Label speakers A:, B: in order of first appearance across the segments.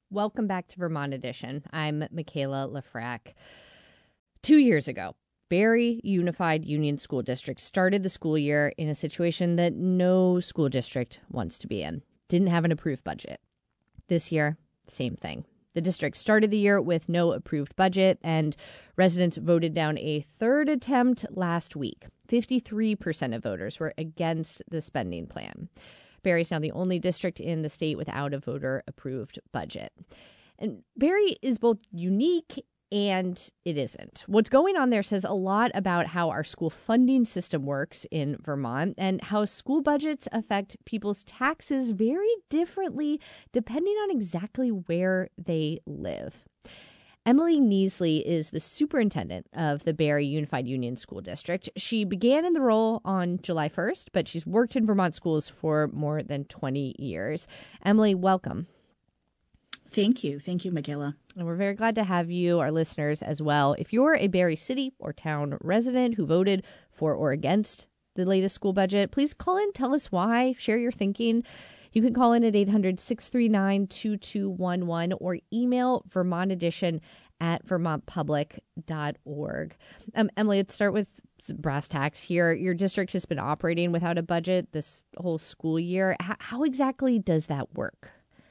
A: Welcome back to Vermont Edition. I'm Michaela Lafrac. 2 years ago, Barre Unified Union School District started the school year in a situation that no school district wants to be in. Didn't have an approved budget. This year, same thing. The district started the year with no approved budget, and residents voted down a third attempt last week. 53% of voters were against the spending plan. Barre is now the only district in the state without a voter-approved budget. And Barre is both unique and it isn't. What's going on there says a lot about how our school funding system works in Vermont and how school budgets affect people's taxes very differently depending on exactly where they live. Emily Neasley is the superintendent of the Barre Unified Union School District. She began in the role on July 1st, but she's worked in Vermont schools for more than 20 years. Emily, welcome.
B: Thank you. Thank you, Michaela.
A: And we're very glad to have you, our listeners, as well. If you're a Barre City or town resident who voted for or against the latest school budget, please call in, tell us why, share your thinking. You can call in at 800-639-2211 or email vermontedition@vermontpublic.org. Emily, let's start with brass tacks here. Your district has been operating without a budget this whole school year. How exactly does that work?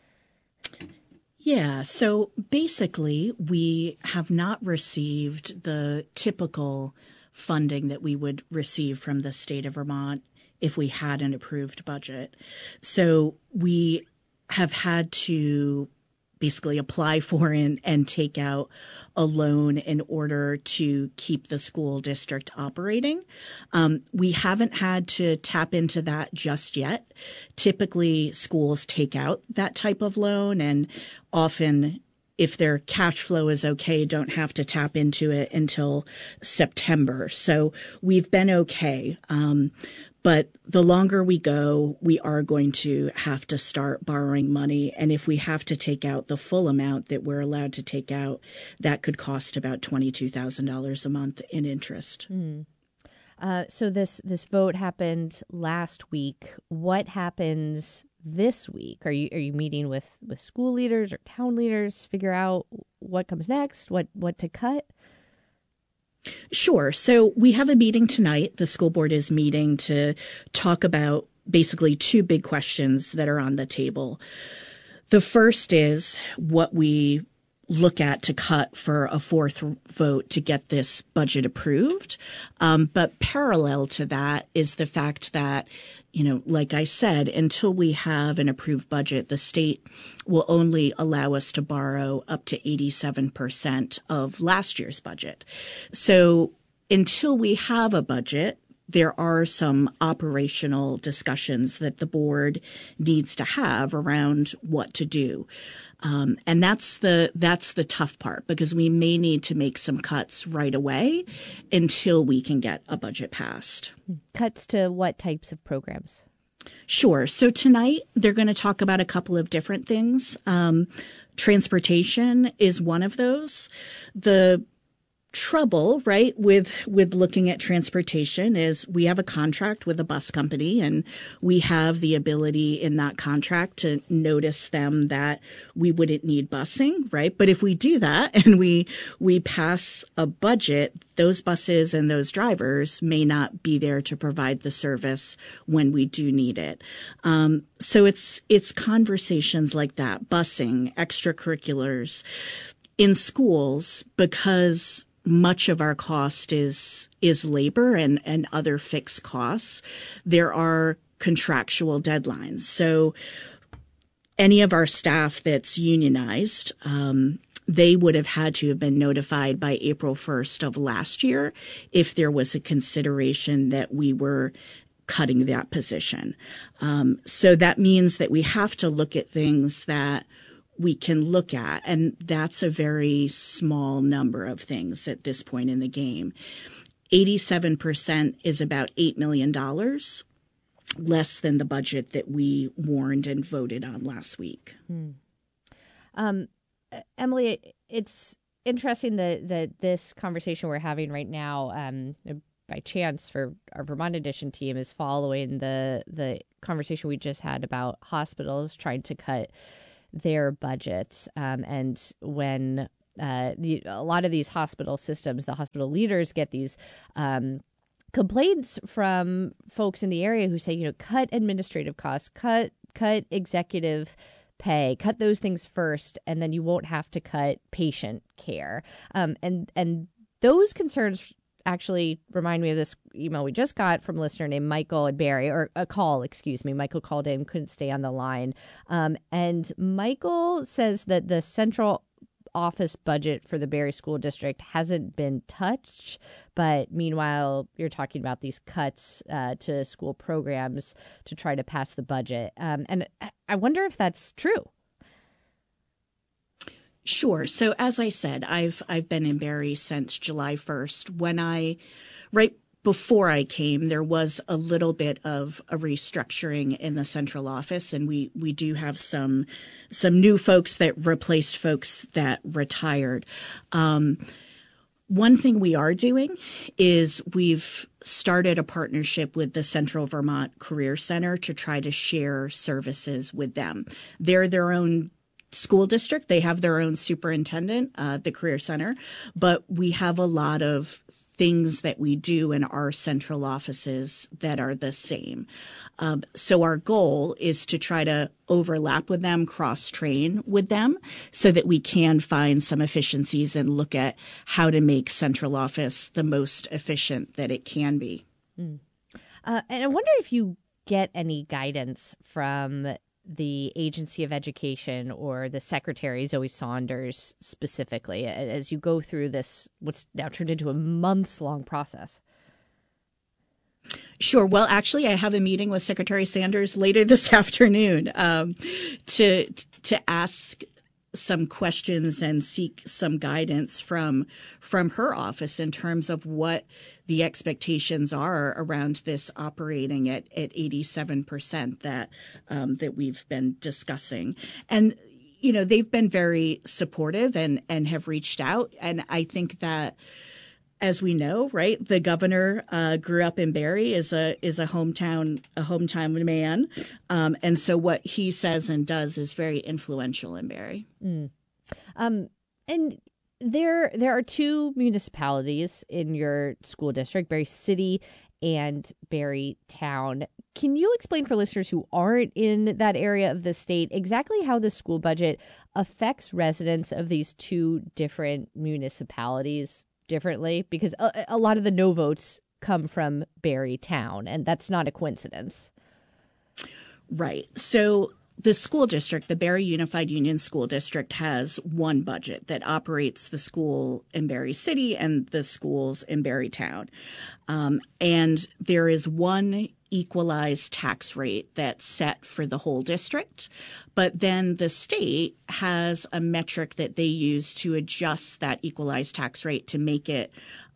B: Yeah, so basically, we have not received the typical funding that we would receive from the state of Vermont if we had an approved budget. So we have had to basically apply for and take out a loan in order to keep the school district operating. We haven't had to tap into that just yet. Typically, schools take out that type of loan, and often if their cash flow is okay, don't have to tap into it until September. So we've been okay. But the longer we go, we are going to have to start borrowing money. And if we have to take out the full amount that we're allowed to take out, that could cost about $22,000 a month in interest.
A: So this vote happened last week. What happens this week? Are you meeting with school leaders or town leaders to figure out what comes next, what to cut?
B: Sure. So we have a meeting tonight. The school board is meeting to talk about basically two big questions that are on the table. The first is what we look at to cut for a fourth vote to get this budget approved. But parallel to that is the fact that, like I said, until we have an approved budget, the state will only allow us to borrow up to 87% of last year's budget. So until we have a budget, there are some operational discussions that the board needs to have around what to do. And that's the tough part, because we may need to make some cuts right away until we can get a budget passed.
A: Cuts to what types of programs?
B: Sure. So tonight they're going to talk about a couple of different things. Transportation is one of those. The trouble, right, with looking at transportation is we have a contract with a bus company, and we have the ability in that contract to notice them that we wouldn't need busing, right? But if we do that and we pass a budget, those buses and those drivers may not be there to provide the service when we do need it. So it's conversations like that, busing, extracurriculars in schools, because much of our cost is labor and other fixed costs. There are contractual deadlines. So any of our staff that's unionized, they would have had to have been notified by April 1st of last year if there was a consideration that we were cutting that position. So that means that we have to look at things that we can look at, and that's a very small number of things at this point in the game. 87% is about $8 million, less than the budget that we warned and voted on last week.
A: Emily, it's interesting that this conversation we're having right now, by chance for our Vermont Edition team, is following the conversation we just had about hospitals trying to cut their budgets. And when a lot of these hospital systems, the hospital leaders get these complaints from folks in the area who say, cut administrative costs, cut executive pay, cut those things first, and then you won't have to cut patient care. And those concerns actually remind me of this email we just got from a listener named Michael at Barry, or a call, excuse me. Michael called in, couldn't stay on the line. And Michael says that the central office budget for the Barry School District hasn't been touched. But meanwhile, you're talking about these cuts to school programs to try to pass the budget. And I wonder if that's true.
B: Sure. So as I said, I've been in Barry since July 1st. Right before I came, there was a little bit of a restructuring in the central office, and we do have some new folks that replaced folks that retired. One thing we are doing is we've started a partnership with the Central Vermont Career Center to try to share services with them. They're their own school district. They have their own superintendent, the Career Center, but we have a lot of things that we do in our central offices that are the same. So our goal is to try to overlap with them, cross-train with them so that we can find some efficiencies and look at how to make central office the most efficient that it can be.
A: And I wonder if you get any guidance from the Agency of Education or the Secretary, Zoe Saunders, specifically, as you go through this, what's now turned into a months-long process?
B: Sure. Well, actually, I have a meeting with Secretary Sanders later this afternoon to ask some questions and seek some guidance from her office in terms of what the expectations are around this operating at 87% that we've been discussing. And, they've been very supportive and have reached out. And I think that, as we know, right, the governor grew up in Barry, is a hometown man, and so what he says and does is very influential in Barry.
A: And there are two municipalities in your school district, Barry City and Barry Town. Can you explain for listeners who aren't in that area of the state exactly how the school budget affects residents of these two different municipalities differently? Because a lot of the no votes come from Barry Town, and that's not a coincidence.
B: Right. So the school district, the Barry Unified Union School District, has one budget that operates the school in Barry City and the schools in Barry Town. And there is one equalized tax rate that's set for the whole district. But then the state has a metric that they use to adjust that equalized tax rate to make it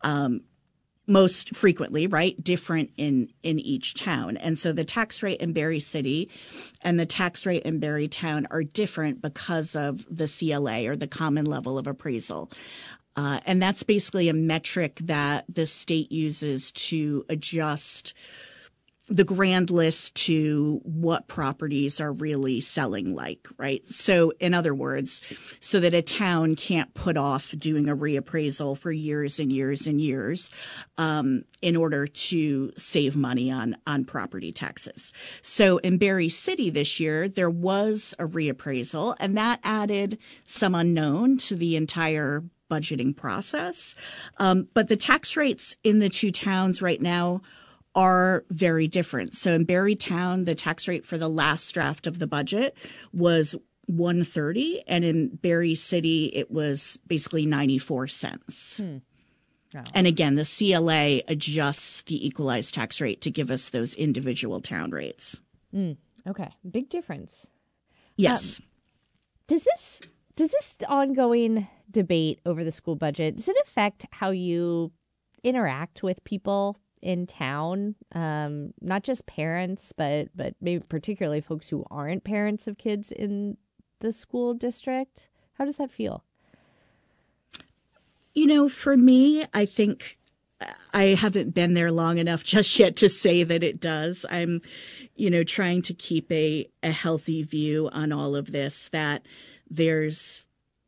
B: most frequently, right, different in each town. And so the tax rate in Barry City and the tax rate in Barry Town are different because of the CLA, or the common level of appraisal. And that's basically a metric that the state uses to adjust the grand list to what properties are really selling like, right? So in other words, so that a town can't put off doing a reappraisal for years and years and years in order to save money on property taxes. So in Barry City this year, there was a reappraisal, and that added some unknown to the entire budgeting process. But the tax rates in the two towns right now are very different. So in Barry Town, the tax rate for the last draft of the budget was $1.30, and in Barry City, it was basically 94 cents. Oh. And again, the CLA adjusts the equalized tax rate to give us those individual town rates.
A: Okay, big difference.
B: Yes.
A: Does this ongoing debate over the school budget, does it affect how you interact with people in town, not just parents, but maybe particularly folks who aren't parents of kids in the school district? How does that feel?
B: For me, I think I haven't been there long enough just yet to say that it does. I'm, trying to keep a healthy view on all of this, that there's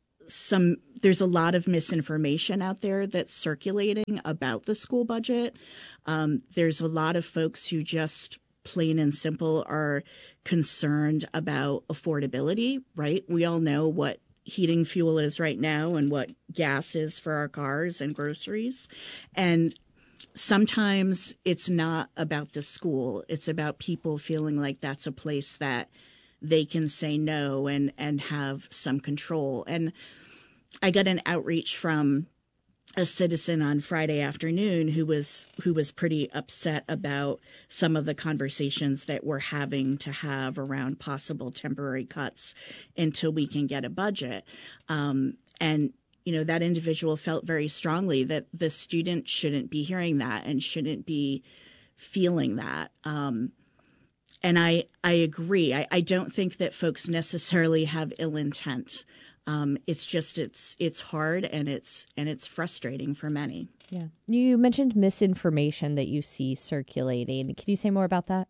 B: a lot of misinformation out there that's circulating about the school budget. There's a lot of folks who just plain and simple are concerned about affordability, right? We all know what heating fuel is right now and what gas is for our cars and groceries. And sometimes it's not about the school. It's about people feeling like that's a place that they can say no and have some control. And I got an outreach from a citizen on Friday afternoon who was pretty upset about some of the conversations that we're having to have around possible temporary cuts until we can get a budget. And that individual felt very strongly that the student shouldn't be hearing that and shouldn't be feeling that. And I agree. I don't think that folks necessarily have ill intent. It's just it's hard and it's frustrating for many.
A: Yeah. You mentioned misinformation that you see circulating. Can you say more about that?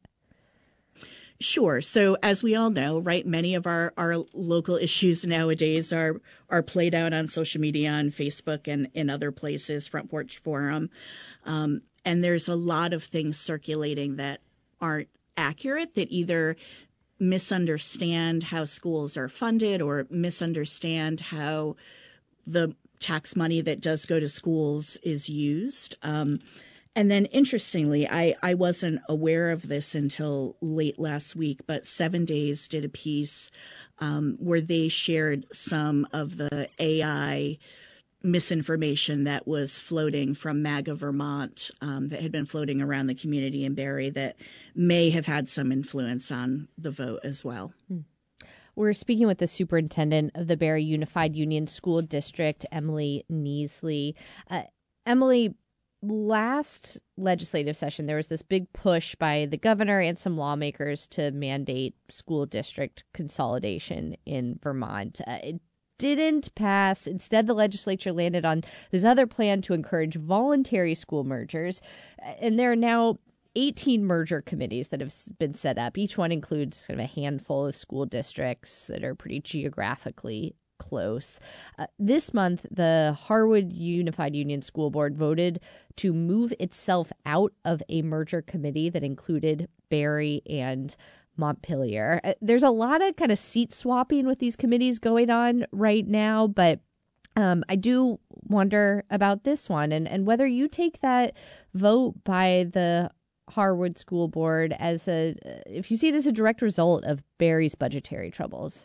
B: Sure. So as we all know, right, many of our local issues nowadays are played out on social media, on Facebook and in other places, Front Porch Forum. And there's a lot of things circulating that aren't accurate, that either misunderstand how schools are funded or misunderstand how the tax money that does go to schools is used. And then interestingly, I wasn't aware of this until late last week, but 7 Days did a piece where they shared some of the AI misinformation that was floating from MAGA Vermont, that had been floating around the community in Barre, that may have had some influence on the vote as well.
A: We're speaking with the superintendent of the Barre Unified Union School District, Emily Neasley. Emily, last legislative session, there was this big push by the governor and some lawmakers to mandate school district consolidation in Vermont. It didn't pass. Instead, the legislature landed on this other plan to encourage voluntary school mergers. And there are now 18 merger committees that have been set up. Each one includes kind of a handful of school districts that are pretty geographically close. This month, the Harwood Unified Union School Board voted to move itself out of a merger committee that included Barre and Montpelier. There's a lot of kind of seat swapping with these committees going on right now, but I do wonder about this one and whether you take that vote by the Harwood School Board as if you see it as a direct result of Barre's budgetary troubles.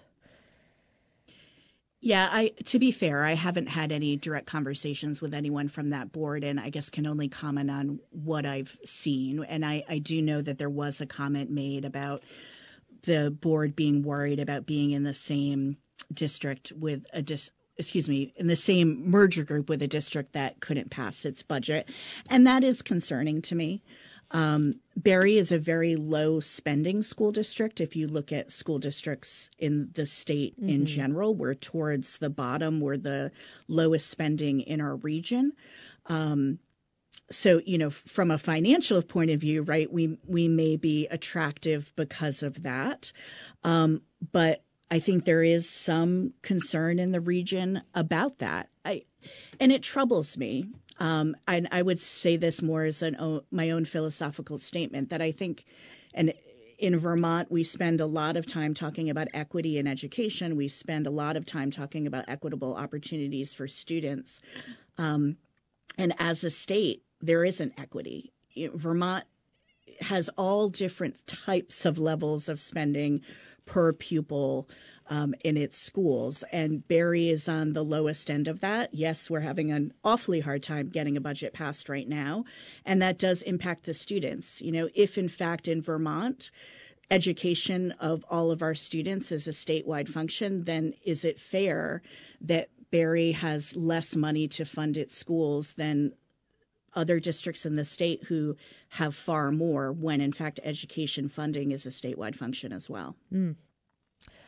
B: Yeah, to be fair, I haven't had any direct conversations with anyone from that board, and I guess can only comment on what I've seen. And I do know that there was a comment made about the board being worried about being in the same district with in the same merger group with a district that couldn't pass its budget. And that is concerning to me. Barre is a very low spending school district. If you look at school districts in the state in general, we're towards the bottom. We're the lowest spending in our region. So, from a financial point of view, right, we may be attractive because of that. But I think there is some concern in the region about that. And it troubles me. And I would say this more as my own philosophical statement, that I think, and in Vermont, we spend a lot of time talking about equity in education. We spend a lot of time talking about equitable opportunities for students. And as a state, there isn't equity. Vermont has all different types of levels of spending per pupil in its schools. And Barre is on the lowest end of that. Yes, we're having an awfully hard time getting a budget passed right now. And that does impact the students. If in fact in Vermont, education of all of our students is a statewide function, then is it fair that Barre has less money to fund its schools than other districts in the state who have far more, when in fact education funding is a statewide function as well?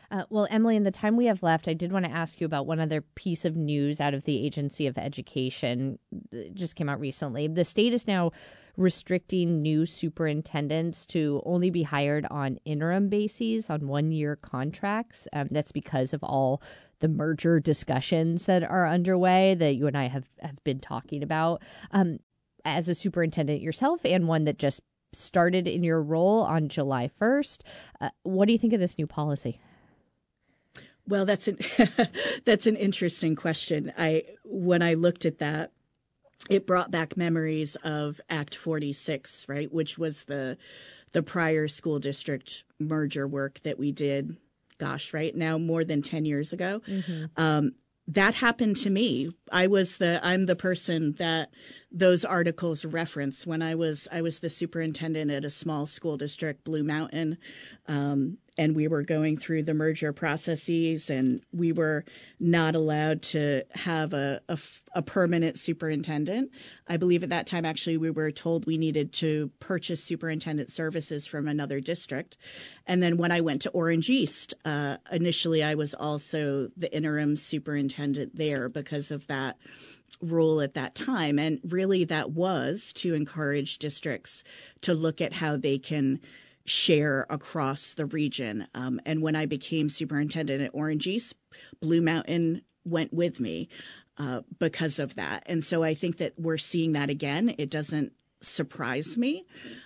A: Well, Emily, in the time we have left, I did want to ask you about one other piece of news out of the Agency of Education. It just came out recently. The state is now restricting new superintendents to only be hired on interim bases, on one-year contracts. That's because of all the merger discussions that are underway that you and I have been talking about. As a superintendent yourself, and one that just started in your role on July 1st, what do you think of this new policy?
B: Well, that's an interesting question. When I looked at that, it brought back memories of Act 46, right, which was the prior school district merger work that we did. Gosh, right now more than 10 years ago. Mm-hmm. That happened to me. I'm the person that those articles reference. When I was the superintendent at a small school district, Blue Mountain, and we were going through the merger processes, and we were not allowed to have a permanent superintendent. I believe at that time, actually, we were told we needed to purchase superintendent services from another district. And then when I went to Orange East, initially I was also the interim superintendent there because of that rule at that time. And really that was to encourage districts to look at how they can share across the region. And when I became superintendent at Orange East, Blue Mountain went with me because of that. And so I think that we're seeing that again. It doesn't surprise me.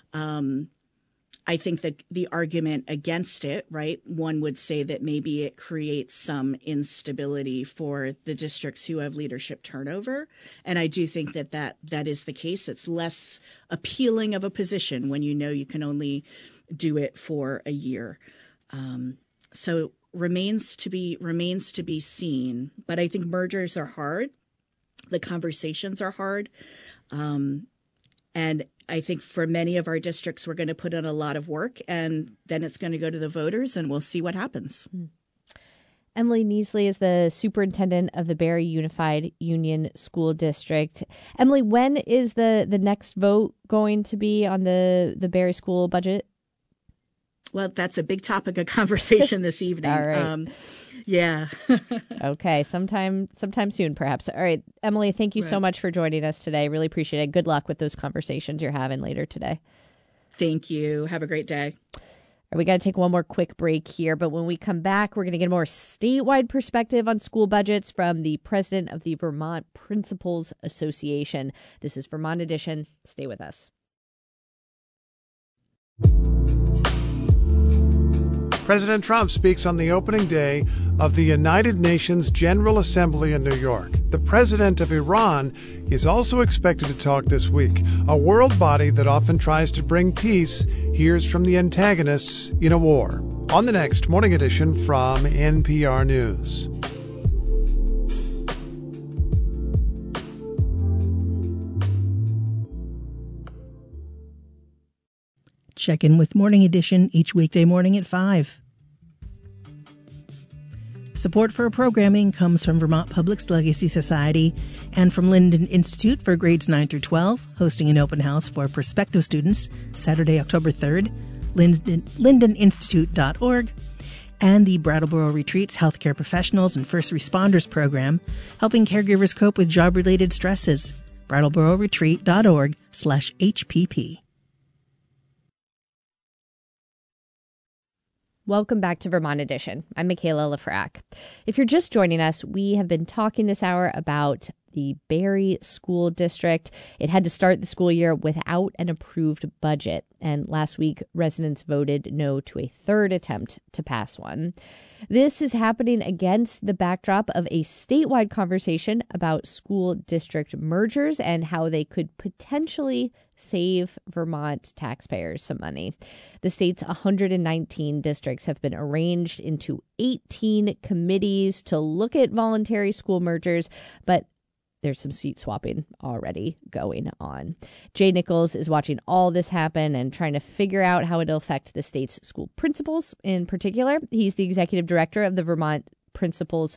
B: I think that the argument against it, right, one would say that maybe it creates some instability for the districts who have leadership turnover. And I do think that is the case. It's less appealing of a position when you know you can only do it for a year. So remains to be seen. But I think mergers are hard. The conversations are hard. And I think for many of our districts, we're going to put in a lot of work, and then it's going to go to the voters, and we'll see what happens.
A: Emily Neasley is the superintendent of the Barre Unified Union School District. Emily, when is the next vote going to be on the Barre school budget?
B: Well, that's a big topic of conversation this evening.
A: All right.
B: Yeah.
A: Okay. Sometime soon, perhaps. All right. Emily, thank you so much for joining us today. Really appreciate it. Good luck with those conversations you're having later today.
B: Thank you. Have a great day.
A: We got to take one more quick break here, but when we come back, we're going to get a more statewide perspective on school budgets from the president of the Vermont Principals Association. This is Vermont Edition. Stay with us.
C: President Trump speaks on the opening day of the United Nations General Assembly in New York. The president of Iran is also expected to talk this week. A world body that often tries to bring peace hears from the antagonists in a war. On the next Morning Edition from NPR News.
D: Check in with Morning Edition each weekday morning at 5. Support for our programming comes from Vermont Public's Legacy Society and from Linden Institute for grades 9 through 12, hosting an open house for prospective students Saturday, October 3rd, lindeninstitute.org, and the Brattleboro Retreats Healthcare Professionals and First Responders Program, helping caregivers cope with job-related stresses. brattlebororetreat.org/HPP.
A: Welcome back to Vermont Edition. I'm Michaela Lafrac. If you're just joining us, we have been talking this hour about the Barre School District. It had to start the school year without an approved budget. And last week, residents voted no to a third attempt to pass one. This is happening against the backdrop of a statewide conversation about school district mergers and how they could potentially save Vermont taxpayers some money. The state's 119 districts have been arranged into 18 committees to look at voluntary school mergers, but there's some seat swapping already going on. Jay Nichols is watching all this happen and trying to figure out how it'll affect the state's school principals in particular. He's the executive director of the Vermont Principals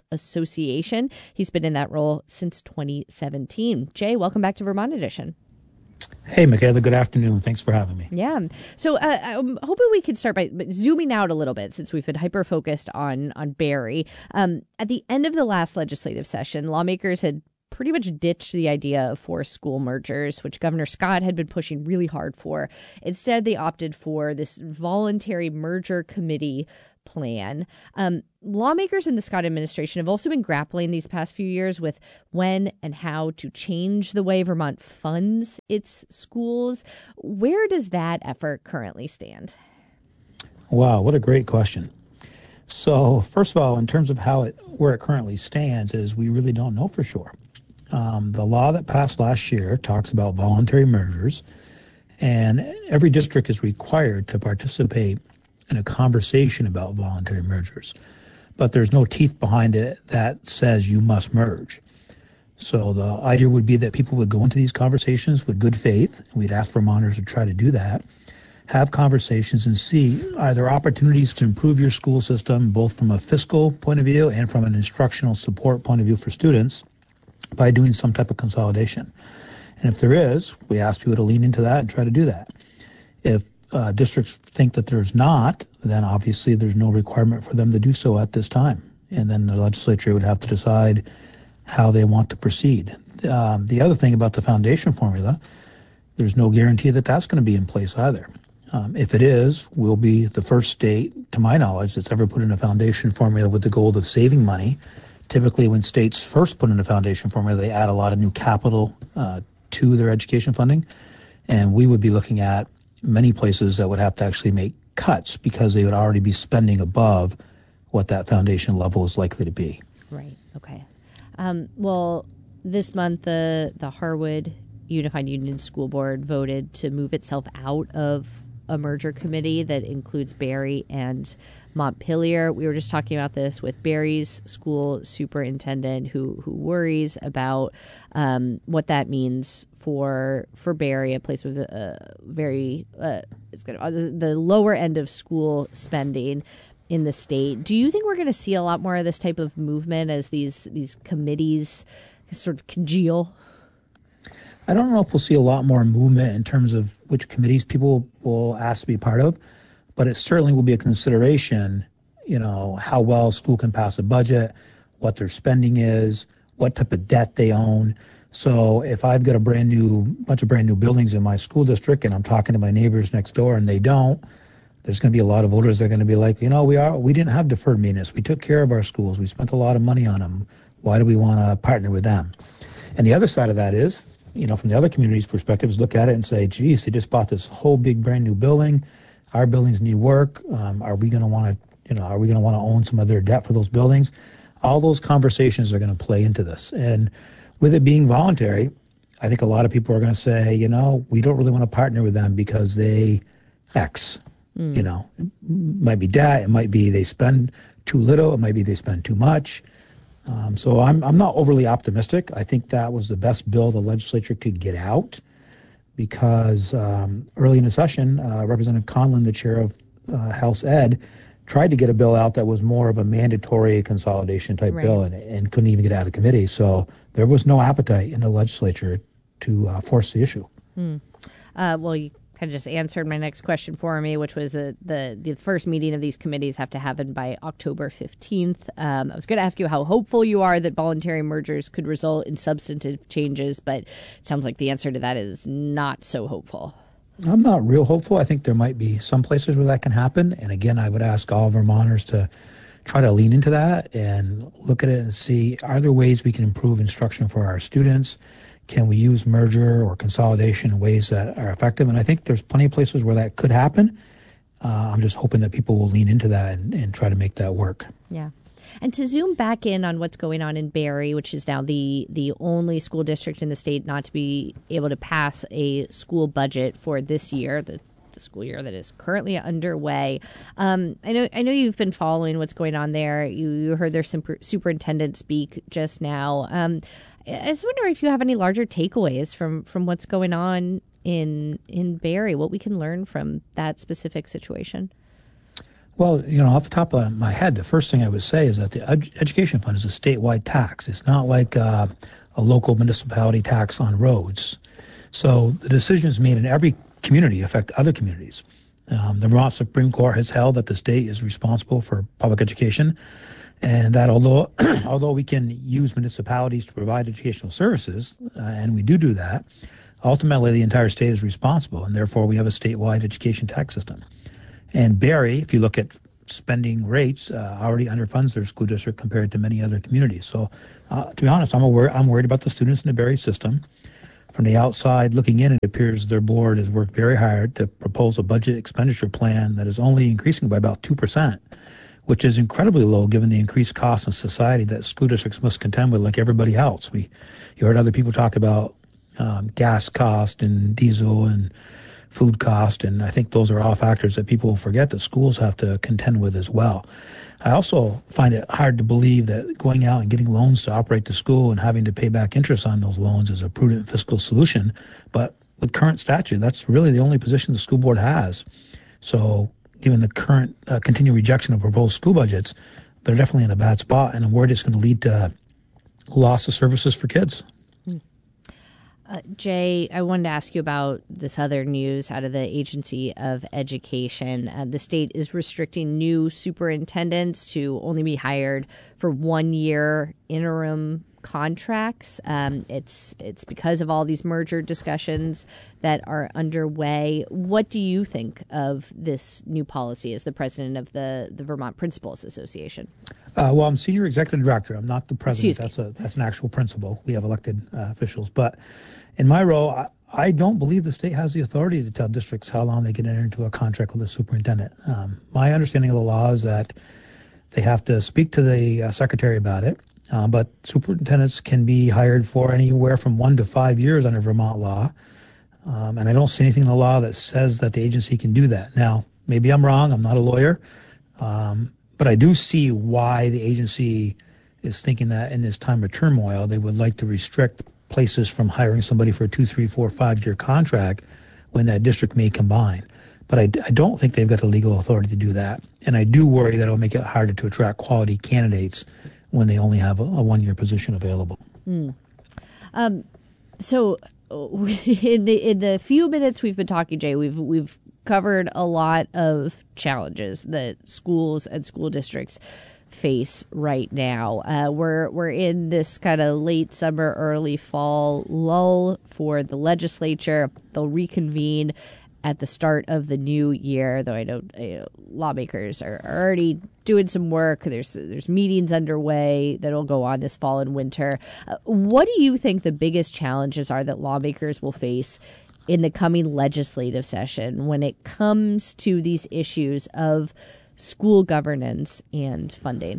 A: Association. He's been in that role since 2017. Jay, welcome back to Vermont Edition.
E: Hey, Michaela, good afternoon. Thanks for having me.
A: Yeah. So I'm hoping we could start by zooming out a little bit since we've been hyper-focused on Barry. At the end of the last legislative session, lawmakers had pretty much ditched the idea of forced school mergers, which Governor Scott had been pushing really hard for. Instead, they opted for this voluntary merger committee plan. Lawmakers in the Scott administration have also been grappling these past few years with when and how to change the way Vermont funds its schools. Where does that effort currently stand?
E: Wow, what a great question. So, first of all, in terms of where it currently stands, is we really don't know for sure. The law that passed last year talks about voluntary mergers, and every district is required to participate in a conversation about voluntary mergers. But there's no teeth behind it that says you must merge. So the idea would be that people would go into these conversations with good faith. We'd ask Vermonters to try to do that, have conversations and see are there opportunities to improve your school system, both from a fiscal point of view and from an instructional support point of view for students, by doing some type of consolidation. And if there is, we ask people to lean into that and try to do that. If districts think that there's not, then obviously there's no requirement for them to do so at this time. And then the legislature would have to decide how they want to proceed. The other thing about the foundation formula, there's no guarantee that that's going to be in place either. If it is, we'll be the first state, to my knowledge, that's ever put in a foundation formula with the goal of saving money. Typically, when states first put in a foundation formula, they add a lot of new capital to their education funding. And we would be looking at many places that would have to actually make cuts because they would already be spending above what that foundation level is likely to be.
A: Right. Okay. Well, this month, the Harwood Unified Union School Board voted to move itself out of a merger committee that includes Barry and Montpelier. We were just talking about this with Barry's school superintendent who worries about what that means for Barry, a place with a very the lower end of school spending in the state. Do you think we're going to see a lot more of this type of movement as these committees sort of congeal?
E: I don't know if we'll see a lot more movement in terms of which committees people will ask to be part of, but it certainly will be a consideration, how well school can pass a budget, what their spending is, what type of debt they own. So if I've got a bunch of brand new buildings in my school district and I'm talking to my neighbors next door and they don't, there's going to be a lot of voters that are going to be like, we didn't have deferred maintenance. We took care of our schools. We spent a lot of money on them. Why do we want to partner with them? And the other side of that is, from the other community's perspective, is look at it and say, geez, they just bought this whole big brand new building. Our buildings need work. Are we going to want to own some of their debt for those buildings? All those conversations are going to play into this. And with it being voluntary, I think a lot of people are going to say, we don't really want to partner with them because they X. It might be debt. It might be they spend too little. It might be they spend too much. So I'm not overly optimistic. I think that was the best bill the legislature could get out because early in the session, Representative Conlon, the chair of House Ed, tried to get a bill out that was more of a mandatory consolidation type bill and couldn't even get out of committee. So there was no appetite in the legislature to force the issue.
A: Well, you kind of just answered my next question for me, which was the first meeting of these committees have to happen by October 15th. I was going to ask you how hopeful you are that voluntary mergers could result in substantive changes, but it sounds like the answer to that is not so hopeful.
E: I'm not real hopeful. I think there might be some places where that can happen. And again, I would ask all Vermonters to try to lean into that and look at it and see, are there ways we can improve instruction for our students? Can we use merger or consolidation in ways that are effective? And I think there's plenty of places where that could happen. I'm just hoping that people will lean into that and try to make that work.
A: Yeah. And to zoom back in on what's going on in Barry, which is now the only school district in the state not to be able to pass a school budget for this year, the school year that is currently underway. I know you've been following what's going on there. You heard their superintendent speak just now. I was wondering if you have any larger takeaways from what's going on in Barry, what we can learn from that specific situation.
E: Well, off the top of my head, the first thing I would say is that the education fund is a statewide tax. It's not like a local municipality tax on roads. So the decisions made in every community affect other communities. The Vermont Supreme Court has held that the state is responsible for public education, and that although we can use municipalities to provide educational services, and we do that, ultimately the entire state is responsible, and therefore we have a statewide education tax system. And Barrie, if you look at spending rates, already underfunds their school district compared to many other communities. So to be honest, I'm worried about the students in the Barrie system. From the outside looking in, it appears their board has worked very hard to propose a budget expenditure plan that is only increasing by about 2%, which is incredibly low given the increased costs in society that school districts must contend with like everybody else. You heard other people talk about gas cost and diesel and food cost, and I think those are all factors that people forget that schools have to contend with as well. I also find it hard to believe that going out and getting loans to operate the school and having to pay back interest on those loans is a prudent fiscal solution. But with current statute, that's really the only position the school board has. So given the current continued rejection of proposed school budgets, they're definitely in a bad spot, and I'm worried it's going to lead to loss of services for kids.
A: Jay, I wanted to ask you about this other news out of the Agency of Education. The state is restricting new superintendents to only be hired for 1-year interim contracts. It's because of all these merger discussions that are underway. What do you think of this new policy as the president of the Vermont Principals Association?
E: Well, I'm senior executive director. I'm not the president. That's an actual principal. We have elected officials. But in my role, I don't believe the state has the authority to tell districts how long they can enter into a contract with a superintendent. My understanding of the law is that they have to speak to the secretary about it. But superintendents can be hired for anywhere from 1 to 5 years under Vermont law. And I don't see anything in the law that says that the agency can do that. Now, maybe I'm wrong. I'm not a lawyer. But I do see why the agency is thinking that in this time of turmoil, they would like to restrict places from hiring somebody for a 2, 3, 4, 5-year contract when that district may combine. But I don't think they've got the legal authority to do that. And I do worry that it'll make it harder to attract quality candidates when they only have a 1-year position available.
A: So in the few minutes we've been talking, Jay, we've covered a lot of challenges that schools and school districts face right now. We're in this kind of late summer, early fall lull for the legislature. They'll reconvene at the start of the new year, though I know lawmakers are already doing some work. There's meetings underway that'll go on this fall and winter. What do you think the biggest challenges are that lawmakers will face in the coming legislative session when it comes to these issues of school governance and funding?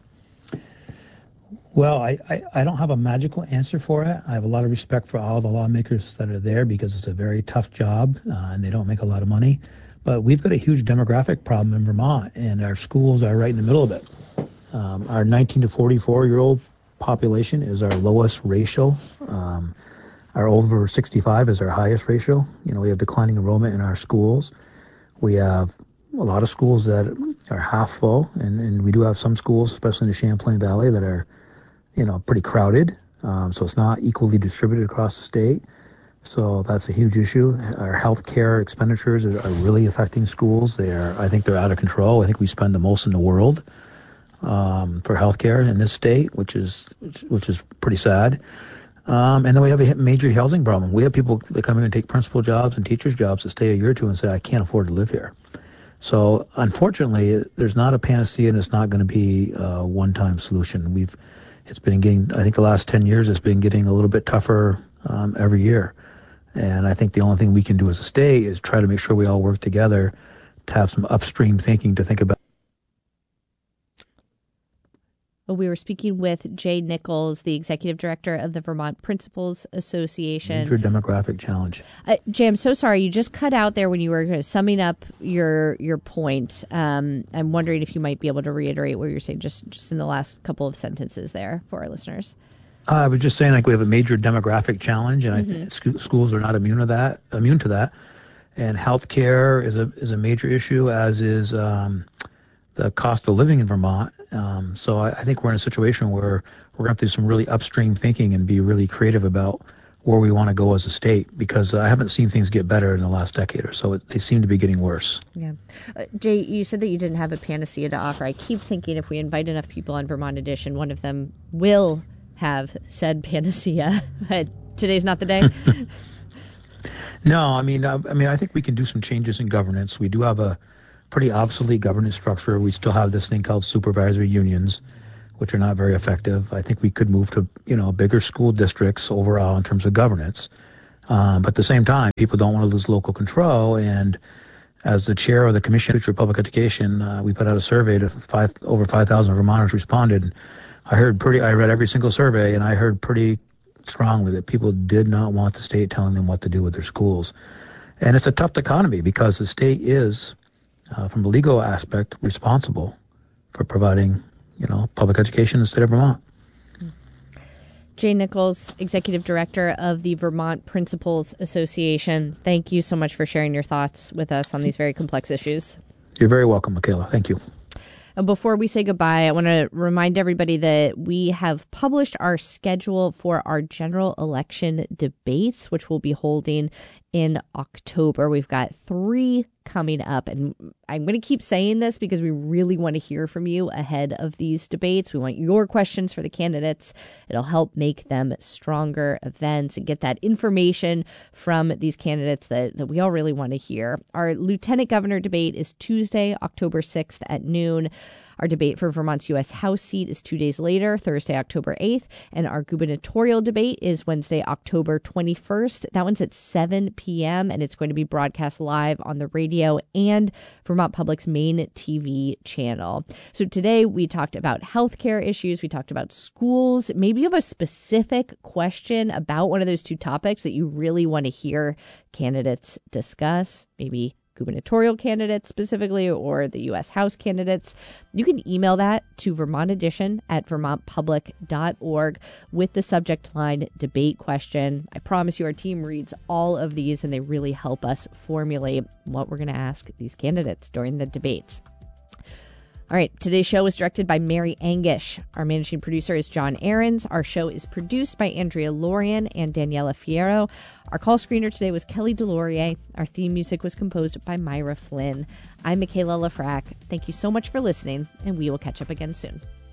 E: Well, I don't have a magical answer for it. I have a lot of respect for all the lawmakers that are there because it's a very tough job and they don't make a lot of money. But we've got a huge demographic problem in Vermont, and our schools are right in the middle of it. Our 19 to 44-year-old population is our lowest ratio. Our over 65 is our highest ratio. We have declining enrollment in our schools. We have a lot of schools that are half full, and we do have some schools, especially in the Champlain Valley, that are pretty crowded. So it's not equally distributed across the state. So that's a huge issue. Our healthcare expenditures are really affecting schools. I think they're out of control. I think we spend the most in the world for healthcare in this state, which is pretty sad. And then we have a major housing problem. We have people that come in and take principal jobs and teachers' jobs that stay a year or two and say, I can't afford to live here. So unfortunately, there's not a panacea, and it's not going to be a one-time solution. It's been getting, I think the last 10 years, it's been getting a little bit tougher every year. And I think the only thing we can do as a state is try to make sure we all work together to have some upstream thinking to think about.
A: We were speaking with Jay Nichols, the executive director of the Vermont Principals Association.
E: Major demographic challenge.
A: Jay, I'm so sorry. You just cut out there when you were summing up your point. I'm wondering if you might be able to reiterate what you're saying just in the last couple of sentences there for our listeners.
E: I was just saying, we have a major demographic challenge, and I think schools are not immune to that. And healthcare is a major issue, as is the cost of living in Vermont. So I think we're in a situation where we're going to have to do some really upstream thinking and be really creative about where we want to go as a state, because I haven't seen things get better in the last decade or so. They seem to be getting worse.
A: Yeah. Jay, you said that you didn't have a panacea to offer. I keep thinking if we invite enough people on Vermont Edition, one of them will have said panacea. But today's not the day.
E: No, I mean, I think we can do some changes in governance. We do have a pretty obsolete governance structure. We still have this thing called supervisory unions, which are not very effective. I think we could move to, bigger school districts overall in terms of governance. But at the same time, people don't want to lose local control. And as the chair of the Commission for Public Education, we put out a survey to over 5,000 Vermonters responded. I read every single survey, and I heard pretty strongly that people did not want the state telling them what to do with their schools. And it's a tough economy because the state is, from the legal aspect, responsible for providing public education in the state of Vermont.
A: Jay Nichols, Executive Director of the Vermont Principals Association. Thank you so much for sharing your thoughts with us on these very complex issues.
E: You're very welcome, Michaela. Thank you.
A: And before we say goodbye, I want to remind everybody that we have published our schedule for our general election debates, which we'll be holding in October. We've got 3 coming up, and I'm going to keep saying this because we really want to hear from you ahead of these debates. We want your questions for the candidates. It'll help make them stronger events and get that information from these candidates that we all really want to hear. Our Lieutenant Governor debate is Tuesday, October 6th at noon. Our debate for Vermont's U.S. House seat is 2 days later, Thursday, October 8th. And our gubernatorial debate is Wednesday, October 21st. That one's at 7 p.m. and it's going to be broadcast live on the radio and Vermont Public's main TV channel. So today we talked about healthcare issues. We talked about schools. Maybe you have a specific question about one of those 2 topics that you really want to hear candidates discuss, maybe gubernatorial candidates specifically, or the U.S. House candidates. You can email that to vermontedition@vermontpublic.org with the subject line debate question. I promise you our team reads all of these and they really help us formulate what we're going to ask these candidates during the debates. All right, today's show was directed by Mary Angish. Our managing producer is John Ahrens. Our show is produced by Andrea Lorian and Daniela Fierro. Our call screener today was Kelly Delorier. Our theme music was composed by Myra Flynn. I'm Michaela Lafrac. Thank you so much for listening, and we will catch up again soon.